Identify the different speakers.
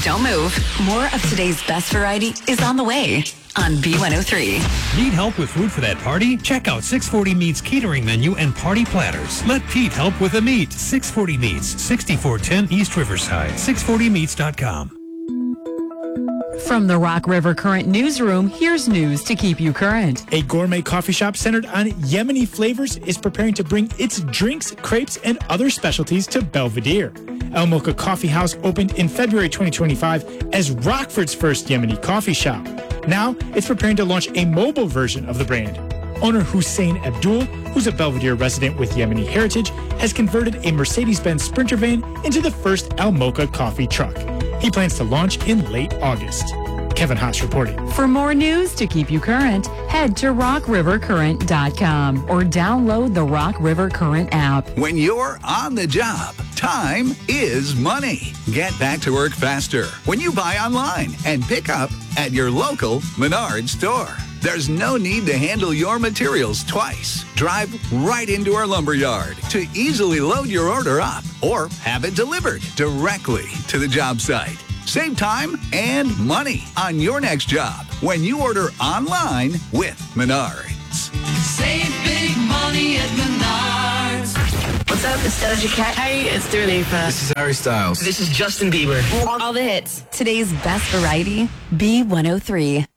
Speaker 1: Don't move. More of today's best variety is on the way on B103.
Speaker 2: Need help with food for that party? Check out 640 Meats catering menu and party platters. Let Pete help with the meat. 640 Meats, 6410 East Riverside. 640meats.com.
Speaker 3: From the Rock River Current newsroom, here's news to keep you current.
Speaker 4: A gourmet coffee shop centered on Yemeni flavors is preparing to bring its drinks, crepes, and other specialties to Belvedere. El Mocha Coffee House opened in February 2025 as Rockford's first Yemeni coffee shop. Now, it's preparing to launch a mobile version of the brand. Owner Hussein Abdul, who's a Belvedere resident with Yemeni heritage, has converted a Mercedes-Benz Sprinter van into the first El Mocha coffee truck. He plans to launch in late August. Kevin Haas reporting.
Speaker 3: For more news to keep you current, head to rockrivercurrent.com or download the Rock River Current app.
Speaker 5: When you're on the job, time is money. Get back to work faster when you buy online and pick up at your local Menards store. There's no need to handle your materials twice. Drive right into our lumber yard to easily load your order up or have it delivered directly to the job site. Save time and money on your next job when you order online with Menards.
Speaker 6: Save big money at Menards.
Speaker 1: What's up? It's Doja Cat.
Speaker 7: Hey, it's Dua Lipa.
Speaker 8: This is Harry Styles.
Speaker 7: This is Justin Bieber.
Speaker 1: All the hits. Today's best variety, B103.